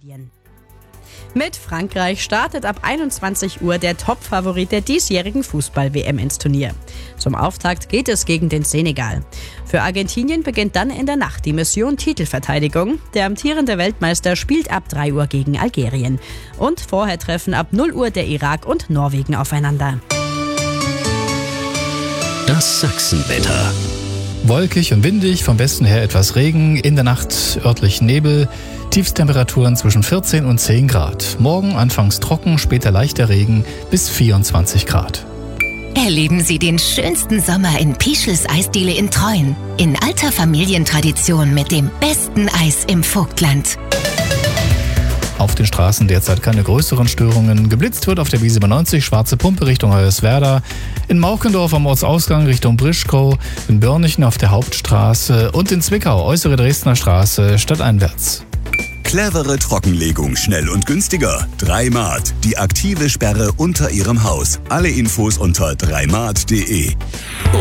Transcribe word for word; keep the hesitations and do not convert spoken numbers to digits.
Belgien. Mit Frankreich startet ab einundzwanzig Uhr der Top-Favorit der diesjährigen Fußball-W M ins Turnier. Zum Auftakt geht es gegen den Senegal. Für Argentinien beginnt dann in der Nacht die Mission Titelverteidigung. Der amtierende Weltmeister spielt ab drei Uhr gegen Algerien. Und vorher treffen ab null Uhr der Irak und Norwegen aufeinander. Das Sachsenwetter. Wolkig und windig, vom Westen her etwas Regen, in der Nacht örtlich Nebel, Tiefstemperaturen zwischen vierzehn und zehn Grad. Morgen anfangs trocken, später leichter Regen bis vierundzwanzig Grad. Erleben Sie den schönsten Sommer in Pischels Eisdiele in Treuen. In alter Familientradition mit dem besten Eis im Vogtland. Auf den Straßen derzeit keine größeren Störungen. Geblitzt wird auf der B siebenundneunzig, schwarze Pumpe Richtung Hoyerswerda. In Maukendorf am Ortsausgang Richtung Brischkow. In Börnichen auf der Hauptstraße. Und in Zwickau, äußere Dresdner Straße, stadteinwärts. Clevere Trockenlegung, schnell und günstiger. Dreimat, die aktive Sperre unter Ihrem Haus. Alle Infos unter dreimat punkt de.